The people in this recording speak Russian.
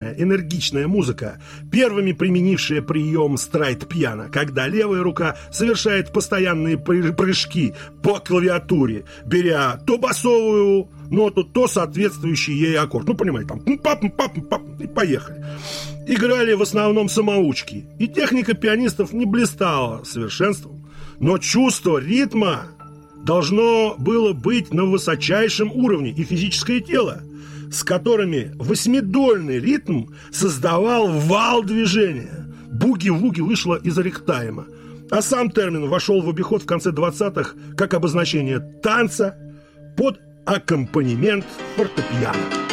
медленная, энергичная музыка, первыми применившая прием страйт-пьяно, когда левая рука совершает постоянные прыжки по клавиатуре, беря то басовую ноту, то соответствующий ей аккорд. Ну, понимаете, там пап, и поехали. Играли в основном самоучки, и техника пианистов не блистала совершенством, но чувство ритма должно было быть на высочайшем уровне, и физическое тело, с которыми восьмидольный ритм создавал вал движения. Буги-вуги вышло из рэгтайма, а сам термин вошел в обиход в конце 20-х как обозначение танца под аккомпанемент фортепиано.